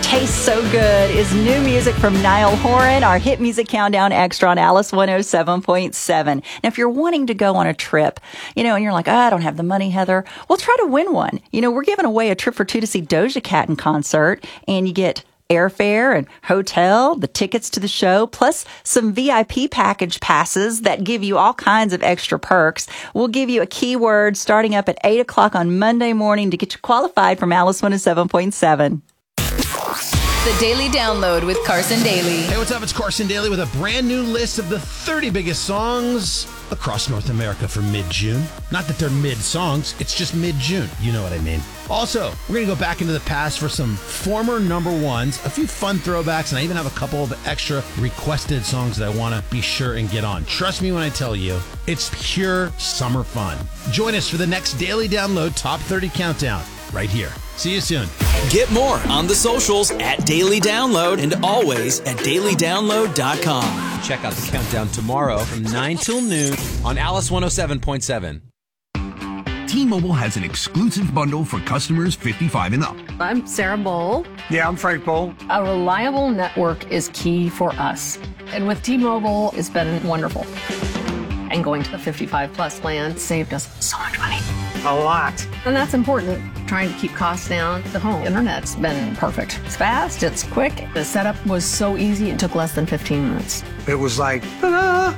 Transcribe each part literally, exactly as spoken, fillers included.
Tastes So Good is new music from Niall Horan, our Hit Music Countdown Extra on Alice one oh seven point seven. Now, if you're wanting to go on a trip, you know, and you're like, oh, I don't have the money, Heather, well, try to win one. You know, we're giving away a trip for two to see Doja Cat in concert, and you get airfare and hotel, the tickets to the show, plus some V I P package passes that give you all kinds of extra perks. We'll give you a keyword starting up at eight o'clock on Monday morning to get you qualified from Alice one oh seven point seven. The Daily Download with Carson Daly. Hey, what's up? It's Carson Daly with a brand new list of the thirty biggest songs across North America for mid-June. Not that they're mid-songs, it's just mid-June. You know what I mean. Also, we're going to go back into the past for some former number ones, a few fun throwbacks, and I even have a couple of extra requested songs that I want to be sure and get on. Trust me when I tell you, it's pure summer fun. Join us for the next Daily Download Top thirty Countdown right here. See you soon. Get more on the socials at Daily Download and always at daily download dot com. Check out the countdown tomorrow from nine till noon on Alice one oh seven point seven. T-Mobile has an exclusive bundle for customers fifty-five and up. I'm Sarah Bowl. Yeah, I'm Frank Bowl. A reliable network is key for us. And with T-Mobile, it's been wonderful. And going to the fifty-five plus plan saved us so much money. A lot. And that's important. Trying to keep costs down. The home internet's been perfect. It's fast, it's quick. The setup was so easy, it took less than fifteen minutes. It was like, ta-da!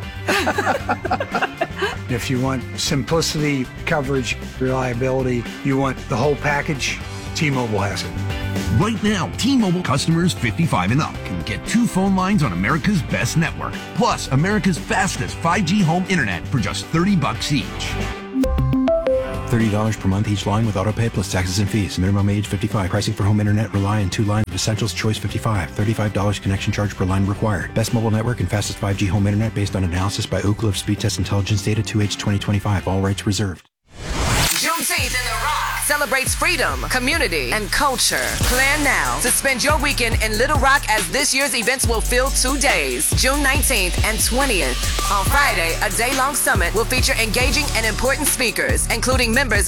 If you want simplicity, coverage, reliability, you want the whole package, T-Mobile has it. Right now, T-Mobile customers fifty-five and up can get two phone lines on America's best network, plus America's fastest five G home internet for just thirty bucks each. thirty dollars per month each line with autopay plus taxes and fees. Minimum age fifty-five. Pricing for home internet rely on two lines of Essentials Choice fifty-five. thirty-five dollars connection charge per line required. Best mobile network and fastest five G home internet based on analysis by Ookla of Speed Test Intelligence Data two H twenty twenty-five. All rights reserved. Juneteenth in the Rock celebrates freedom, community, and culture. Plan now to spend your weekend in Little Rock as this year's events will fill two days, June nineteenth and twentieth. On Friday, a day-long summit will feature engaging and important speakers, including members